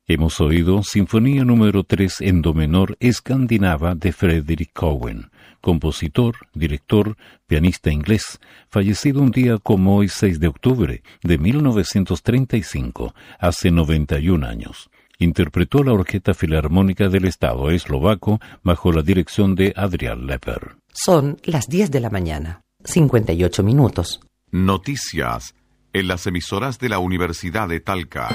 Hemos oído Sinfonía número 3 en do menor escandinava de Frederick Cowen, compositor, director, pianista inglés, fallecido un día como hoy 6 de octubre de 1935, hace 91 años. Interpretó la Orquesta Filarmónica del Estado eslovaco bajo la dirección de Adrián Lepper. Son las 10 de la mañana, 58 minutos. Noticias en las emisoras de la Universidad de Talca.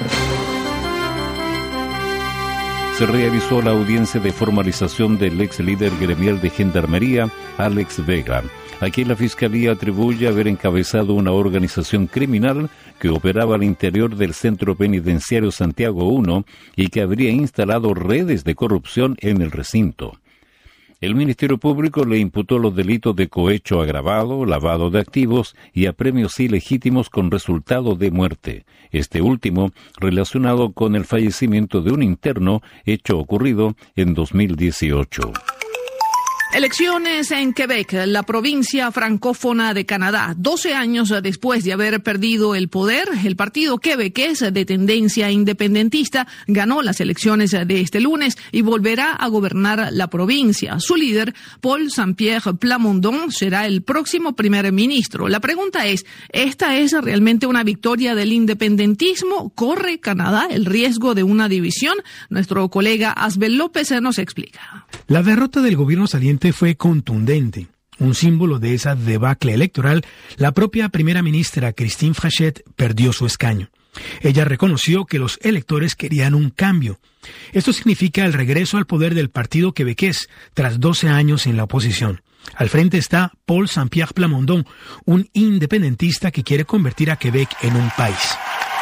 Se realizó la audiencia de formalización del ex líder gremial de Gendarmería, Alex Vega, a quien la Fiscalía atribuye haber encabezado una organización criminal que operaba al interior del Centro Penitenciario Santiago I y que habría instalado redes de corrupción en el recinto. El Ministerio Público le imputó los delitos de cohecho agravado, lavado de activos y apremios ilegítimos con resultado de muerte, este último relacionado con el fallecimiento de un interno, hecho ocurrido en 2018. Elecciones en Quebec, la provincia francófona de Canadá. 12 años después de haber perdido el poder, el partido quebequés de tendencia independentista ganó las elecciones de este lunes y volverá a gobernar la provincia. Su líder, Paul Saint-Pierre Plamondon, será el próximo primer ministro. La pregunta es, ¿esta es realmente una victoria del independentismo? ¿Corre Canadá el riesgo de una división? Nuestro colega Asbel López nos explica. La derrota del gobierno saliente fue contundente. Un símbolo de esa debacle electoral, la propia primera ministra Christine Frechette perdió su escaño. Ella reconoció que los electores querían un cambio. Esto significa el regreso al poder del partido quebequés tras 12 años en la oposición. Al frente está Paul Saint-Pierre Plamondon, un independentista que quiere convertir a Quebec en un país.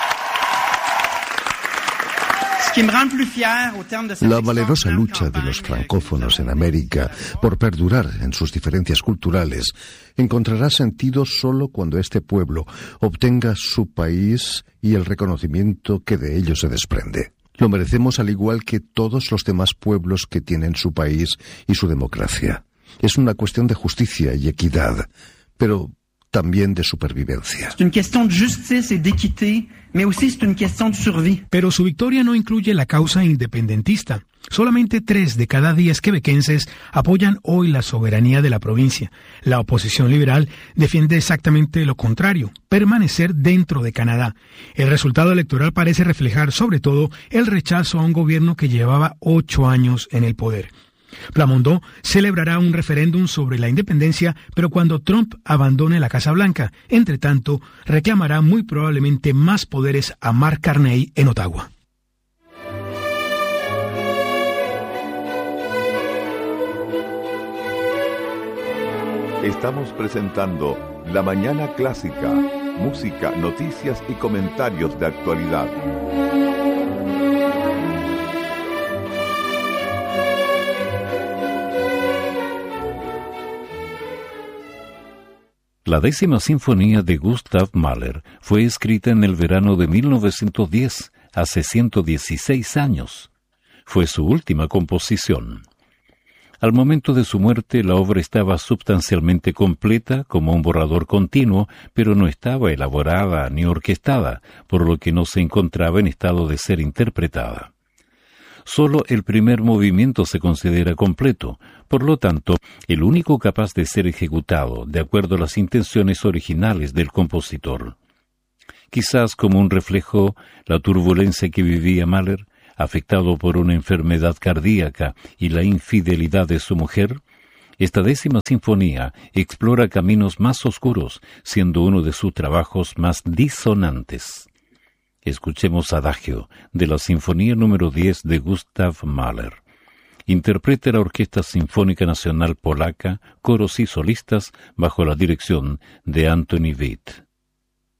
La valerosa lucha de los francófonos en América por perdurar en sus diferencias culturales encontrará sentido solo cuando este pueblo obtenga su país y el reconocimiento que de ello se desprende. Lo merecemos al igual que todos los demás pueblos que tienen su país y su democracia. Es una cuestión de justicia y equidad, pero también de supervivencia. Pero su victoria no incluye la causa independentista. Solamente 3 de cada 10 quebequenses apoyan hoy la soberanía de la provincia. La oposición liberal defiende exactamente lo contrario, permanecer dentro de Canadá. El resultado electoral parece reflejar sobre todo el rechazo a un gobierno que llevaba 8 años en el poder. Plamondon celebrará un referéndum sobre la independencia, pero cuando Trump abandone la Casa Blanca. Entre tanto, reclamará muy probablemente más poderes a Mark Carney en Ottawa. Estamos presentando La Mañana Clásica, música, noticias y comentarios de actualidad. La 10ª Sinfonía de Gustav Mahler fue escrita en el verano de 1910, hace 116 años. Fue su última composición. Al momento de su muerte, la obra estaba sustancialmente completa, como un borrador continuo, pero no estaba elaborada ni orquestada, por lo que no se encontraba en estado de ser interpretada. Solo el primer movimiento se considera completo, por lo tanto, el único capaz de ser ejecutado de acuerdo a las intenciones originales del compositor. Quizás como un reflejo, la turbulencia que vivía Mahler, afectado por una enfermedad cardíaca y la infidelidad de su mujer, esta 10ª sinfonía explora caminos más oscuros, siendo uno de sus trabajos más disonantes. Escuchemos Adagio, de la Sinfonía número 10 de Gustav Mahler. Interpreta la Orquesta Sinfónica Nacional Polaca, coros y solistas, bajo la dirección de Anthony Witt.